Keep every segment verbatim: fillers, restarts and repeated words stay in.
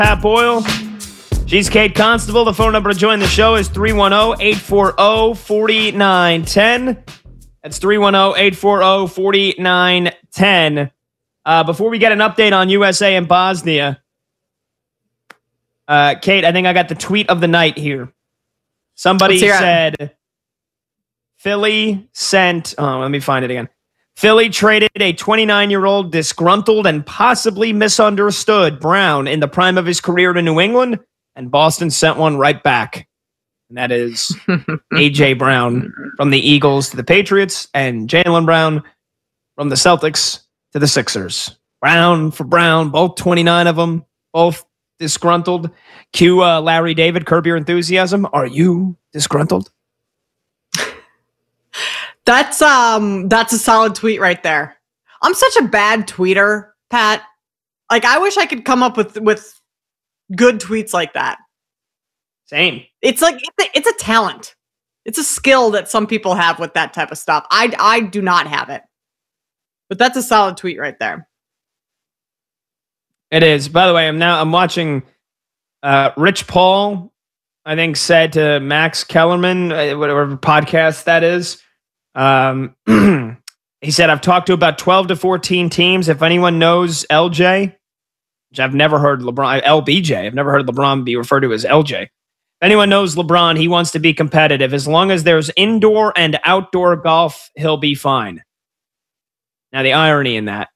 Pat Boyle. She's Kate Constable. The phone number to join the show is three one zero, eight four zero, four nine one zero. That's three one zero, eight four zero, four nine one zero. Uh, before we get an update on U S A and Bosnia, uh, Kate, I think I got the tweet of the night here. Somebody said, Philly sent, oh, let me find it again. Philly traded a twenty-nine-year-old disgruntled and possibly misunderstood Brown in the prime of his career to New England, and Boston sent one right back. And that is A J. Brown from the Eagles to the Patriots, and Jaylen Brown from the Celtics to the Sixers. Brown for Brown, both twenty-nine of them, both disgruntled. Cue uh, Larry David, Curb Your Enthusiasm. Are you disgruntled? That's um that's a solid tweet right there. I'm such a bad tweeter, Pat. Like, I wish I could come up with with good tweets like that. Same. It's like it's a, it's a talent. It's a skill that some people have with that type of stuff. I I do not have it. But that's a solid tweet right there. It is. By the way, I'm now I'm watching uh, Rich Paul, I think, said to Max Kellerman, uh, whatever podcast that is. Um, he said, I've talked to about twelve to fourteen teams. If anyone knows L J, which I've never heard LeBron, L B J, I've never heard LeBron be referred to as L J. If anyone knows LeBron, he wants to be competitive. As long as there's indoor and outdoor golf, he'll be fine. Now, the irony in that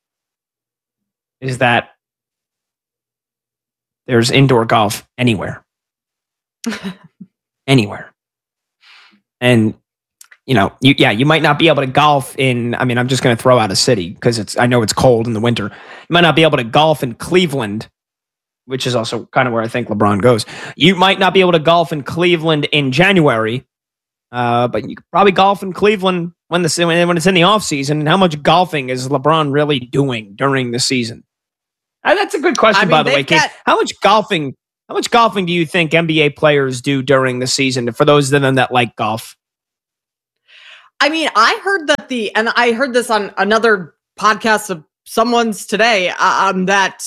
is that there's indoor golf anywhere. Anywhere. And, you know, you, yeah, you might not be able to golf in, I mean, I'm just going to throw out a city because it's, I know it's cold in the winter. You might not be able to golf in Cleveland, which is also kind of where I think LeBron goes. You might not be able to golf in Cleveland in January, uh, but you could probably golf in Cleveland when the when it's in the off season. And how much golfing is LeBron really doing during the season? Uh, that's a good question, I mean, by the way, Kate. Got- how much golfing? How much golfing do you think N B A players do during the season? For those of them that like golf. I mean, I heard that the, and I heard this on another podcast of someone's today, um, that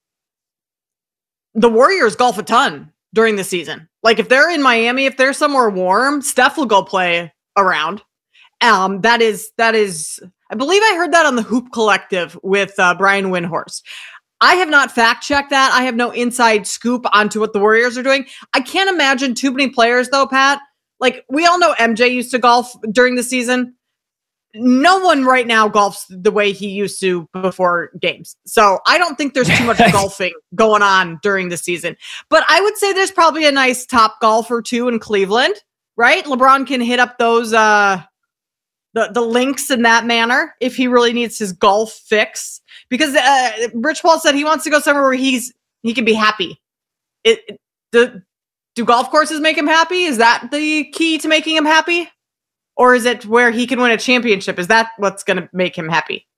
the Warriors golf a ton during the season. Like, if they're in Miami, if they're somewhere warm, Steph will go play around. Um, that is, that is, I believe I heard that on the Hoop Collective with uh, Brian Windhorst. I have not fact checked that. I have no inside scoop onto what the Warriors are doing. I can't imagine too many players though, Pat. Like, we all know M J used to golf during the season. No one right now golfs the way he used to before games. So I don't think there's too much golfing going on during the season. But I would say there's probably a nice top golf or two in Cleveland, right? LeBron can hit up those, uh, the, the links in that manner if he really needs his golf fix. Because uh, Rich Paul said he wants to go somewhere where he's he can be happy. It, it the Do golf courses make him happy? Is that the key to making him happy? Or is it where he can win a championship? Is that what's going to make him happy?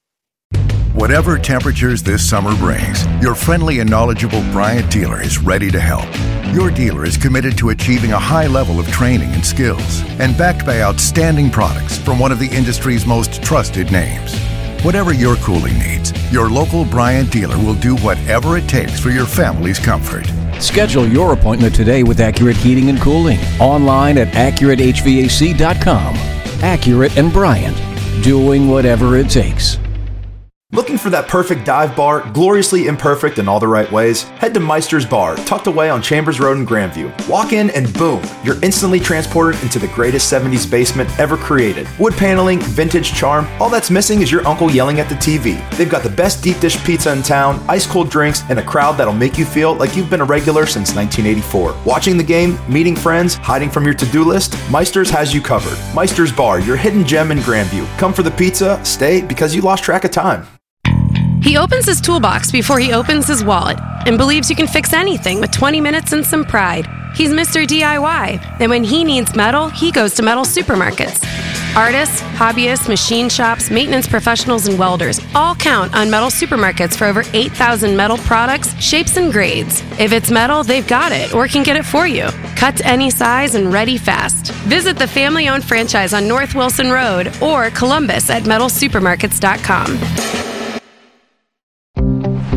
Whatever temperatures this summer brings, your friendly and knowledgeable Bryant dealer is ready to help. Your dealer is committed to achieving a high level of training and skills and backed by outstanding products from one of the industry's most trusted names. Whatever your cooling needs, your local Bryant dealer will do whatever it takes for your family's comfort. Schedule your appointment today with Accurate Heating and Cooling. Online at accurate H V A C dot com. Accurate and Bryant, doing whatever it takes. Looking for that perfect dive bar, gloriously imperfect in all the right ways? Head to Meister's Bar, tucked away on Chambers Road in Grandview. Walk in and boom, you're instantly transported into the greatest seventies basement ever created. Wood paneling, vintage charm, all that's missing is your uncle yelling at the T V. They've got the best deep dish pizza in town, ice cold drinks, and a crowd that'll make you feel like you've been a regular since nineteen eighty-four. Watching the game, meeting friends, hiding from your to-do list, Meister's has you covered. Meister's Bar, your hidden gem in Grandview. Come for the pizza, stay because you lost track of time. He opens his toolbox before he opens his wallet and believes you can fix anything with twenty minutes and some pride. He's Mister D I Y, and when he needs metal, he goes to Metal Supermarkets. Artists, hobbyists, machine shops, maintenance professionals, and welders all count on Metal Supermarkets for over eight thousand metal products, shapes, and grades. If it's metal, they've got it or can get it for you. Cut to any size and ready fast. Visit the family-owned franchise on North Wilson Road or Columbus at metal supermarkets dot com.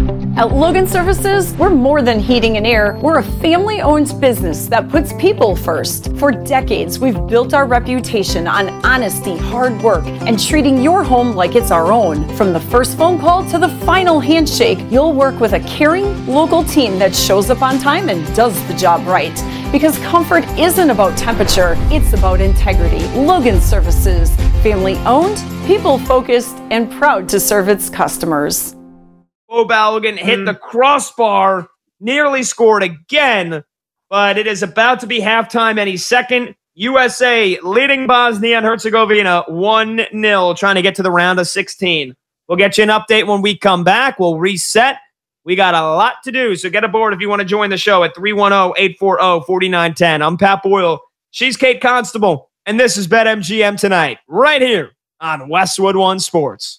At Logan Services, we're more than heating and air. We're a family-owned business that puts people first. For decades, we've built our reputation on honesty, hard work, and treating your home like it's our own. From the first phone call to the final handshake, you'll work with a caring, local team that shows up on time and does the job right. Because comfort isn't about temperature, it's about integrity. Logan Services, family-owned, people-focused, and proud to serve its customers. Bo Balogun hit mm. the crossbar, nearly scored again, but it is about to be halftime any second. U S A leading Bosnia and Herzegovina one nil, trying to get to the round of sixteen. We'll get you an update when we come back. We'll reset. We got a lot to do, so get aboard if you want to join the show at three one zero, eight four zero, four nine one zero. I'm Pat Boyle. She's Kate Constable, and this is BetMGM Tonight, right here on Westwood One Sports.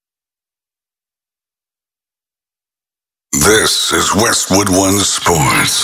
This is Westwood One Sports.